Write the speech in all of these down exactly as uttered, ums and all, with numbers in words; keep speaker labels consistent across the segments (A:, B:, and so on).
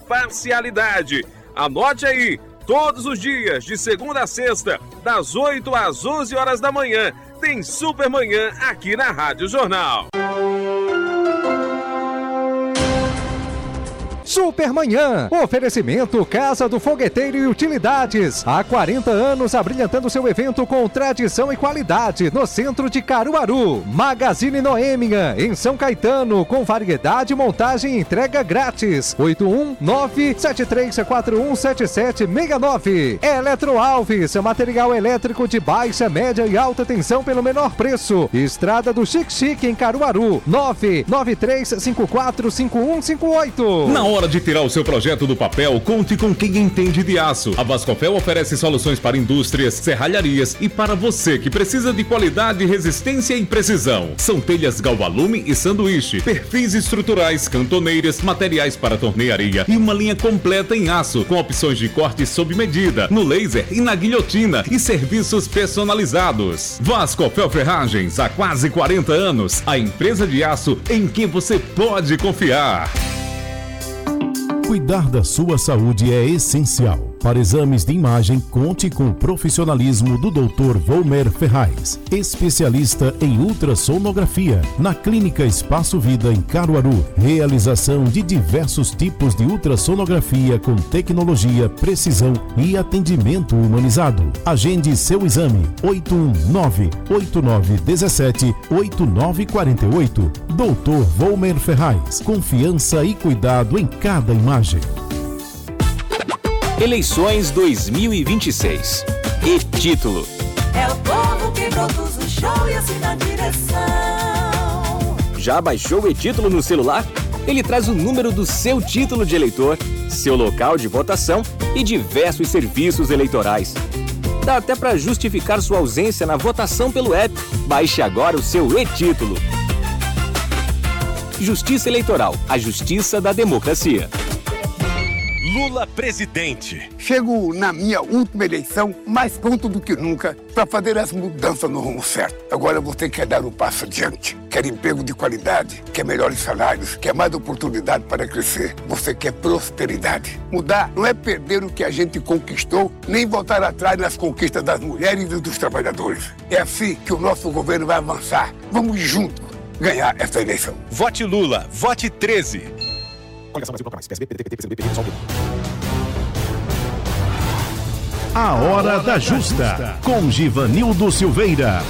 A: imparcialidade. Anote aí, todos os dias, de segunda a sexta, das oito às onze horas da manhã, tem Supermanhã aqui na Rádio Jornal.
B: Supermanhã, oferecimento Casa do Fogueteiro e Utilidades. Há quarenta anos abrilhantando seu evento com tradição e qualidade no centro de Caruaru. Magazine Noêmia, em São Caetano, com variedade, montagem e entrega grátis. oito um nove sete três quatro um sete sete seis nove. Eletro Alves, material elétrico de baixa, média e alta tensão pelo menor preço. Estrada do Chique Chique em Caruaru. nove nove três cinco quatro cinco um cinco oito.
C: Na hora de tirar o seu projeto do papel, conte com quem entende de aço. A Vascofel oferece soluções para indústrias, serralharias e para você que precisa de qualidade, resistência e precisão. São telhas galvalume e sanduíche, perfis estruturais, cantoneiras, materiais para tornearia e uma linha completa em aço, com opções de corte sob medida, no laser e na guilhotina e serviços personalizados. Vascofel Ferragens, há quase quarenta anos, a empresa de aço em que você pode confiar.
D: Cuidar da sua saúde é essencial. Para exames de imagem, conte com o profissionalismo do doutor Volmer Ferraz, especialista em ultrassonografia, na Clínica Espaço Vida em Caruaru. Realização de diversos tipos de ultrassonografia com tecnologia, precisão e atendimento humanizado. Agende seu exame oito um nove oito nove um sete oito nove quatro oito. doutor Volmer Ferraz, confiança e cuidado em cada imagem.
E: Eleições dois mil e vinte e seis. E título:
F: é o povo que produz o show e assim na direção.
E: Já baixou o e-título no celular? Ele traz o número do seu título de eleitor, seu local de votação e diversos serviços eleitorais. Dá até para justificar sua ausência na votação pelo app. Baixe agora o seu e-título. Justiça Eleitoral, a justiça da democracia.
G: Lula presidente.
H: Chego na minha última eleição mais pronto do que nunca para fazer as mudanças no rumo certo. Agora você quer dar um passo adiante, quer emprego de qualidade, quer melhores salários, quer mais oportunidade para crescer. Você quer prosperidade. Mudar não é perder o que a gente conquistou, nem voltar atrás nas conquistas das mulheres e dos trabalhadores. É assim que o nosso governo vai avançar. Vamos juntos ganhar essa eleição.
G: Vote Lula, vote treze.
D: A Hora da Justa, com Givanildo Silveira.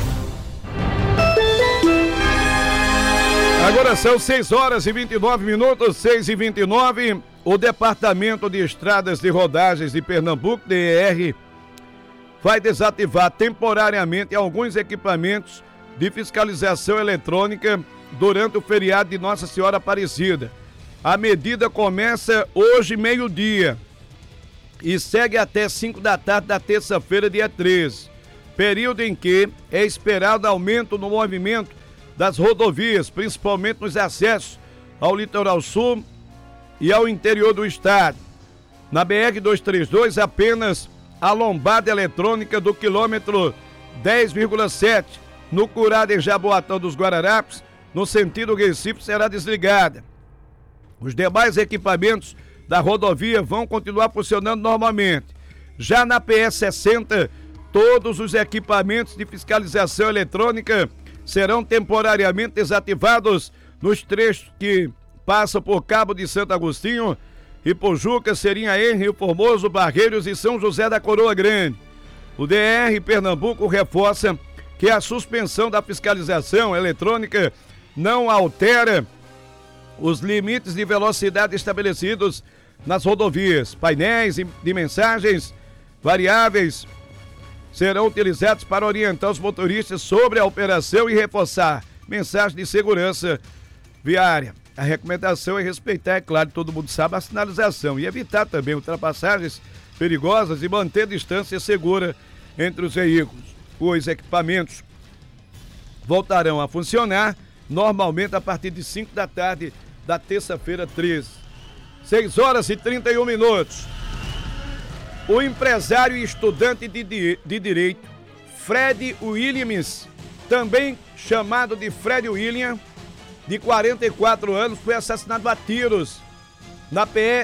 I: Agora são seis horas e vinte e nove minutos, seis e vinte e nove. O Departamento de Estradas de Rodagens de Pernambuco, D E R, vai desativar temporariamente alguns equipamentos de fiscalização eletrônica durante o feriado de Nossa Senhora Aparecida. A medida começa hoje, meio-dia, e segue até cinco da tarde da terça-feira, dia treze, período em que é esperado aumento no movimento das rodovias, principalmente nos acessos ao litoral sul e ao interior do estado. Na B R duzentos e trinta e dois, apenas a lombada eletrônica do quilômetro dez vírgula sete, no Curado em Jaboatão dos Guararapes, no sentido Recife, será desligada. Os demais equipamentos da rodovia vão continuar funcionando normalmente. Já na P S sessenta, todos os equipamentos de fiscalização eletrônica serão temporariamente desativados nos trechos que passam por Cabo de Santo Agostinho, Ipojuca, Serinha Henry, Rio Formoso, Barreiros e São José da Coroa Grande. O D E R Pernambuco reforça que a suspensão da fiscalização eletrônica não altera os limites de velocidade estabelecidos nas rodovias. Painéis de mensagens variáveis serão utilizados para orientar os motoristas sobre a operação e reforçar mensagens de segurança viária. A recomendação é respeitar, é claro, todo mundo sabe, a sinalização e evitar também ultrapassagens perigosas e manter distância segura entre os veículos. Os equipamentos voltarão a funcionar normalmente a partir de cinco da tarde da terça-feira, treze. seis horas e trinta e um minutos. O empresário e estudante de, di- de direito Fred Williams, também chamado de Fred William, de quarenta e quatro anos, foi assassinado a tiros na P